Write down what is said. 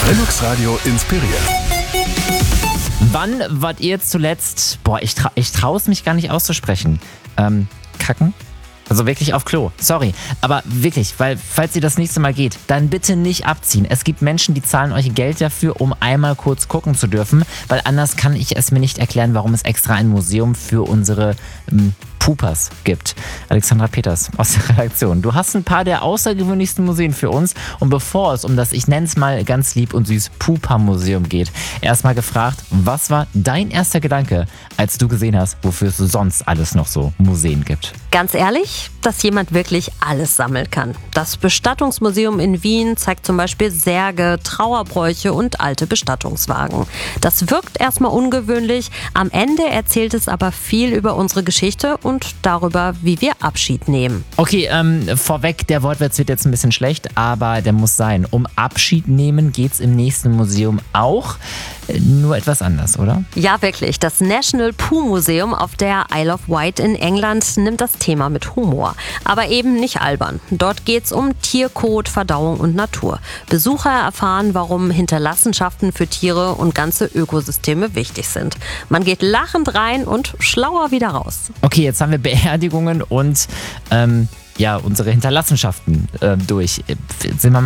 Linux Radio inspiriert. Wann wart ihr zuletzt, ich traue es mich gar nicht auszusprechen, kacken? Also wirklich auf Klo, sorry. Aber wirklich, weil falls ihr das nächste Mal geht, dann bitte nicht abziehen. Es gibt Menschen, die zahlen euch Geld dafür, um einmal kurz gucken zu dürfen, weil anders kann ich es mir nicht erklären, warum es extra ein Museum für unsere Poopers gibt. Alexandra Peters aus der Redaktion. Du hast ein paar der außergewöhnlichsten Museen für uns und bevor es um das, ich nenne es mal ganz lieb und süß, Pooper-Museum geht, erstmal gefragt, was war dein erster Gedanke, als du gesehen hast, wofür es sonst alles noch so Museen gibt? Ganz ehrlich, dass jemand wirklich alles sammeln kann. Das Bestattungsmuseum in Wien zeigt zum Beispiel Särge, Trauerbräuche und alte Bestattungswagen. Das wirkt erstmal ungewöhnlich, am Ende erzählt es aber viel über unsere Geschichte und darüber, wie wir Abschied nehmen. Okay, vorweg, der Wortwitz wird jetzt ein bisschen schlecht, aber der muss sein. Um Abschied nehmen geht's im nächsten Museum auch, nur etwas anders, oder? Ja, wirklich. Das National Poo Museum auf der Isle of Wight in England nimmt das Thema mit Humor. Aber eben nicht albern. Dort geht's um Tierkot, Verdauung und Natur. Besucher erfahren, warum Hinterlassenschaften für Tiere und ganze Ökosysteme wichtig sind. Man geht lachend rein und schlauer wieder raus. Okay, jetzt haben wir Beerdigungen und unsere Hinterlassenschaften durch. Sind wir